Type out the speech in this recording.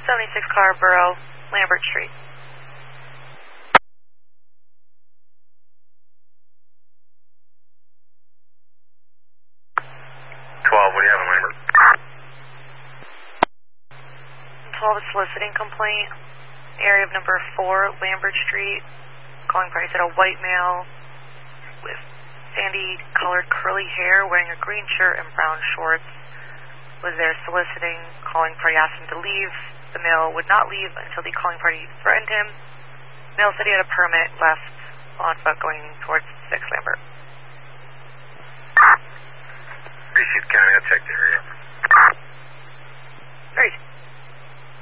76 Carborough, Lambert Street. 12, what do you have in Lambert? 12, a soliciting complaint. Area of number 4, Lambert Street. Calling for, he said, a white male with sandy colored curly hair wearing a green shirt and brown shorts was there soliciting, calling party asked him to leave. The male would not leave until the calling party threatened him. The male said he had a permit, left on foot going towards 6 Lambert. Receipt County, I checked the area. Great.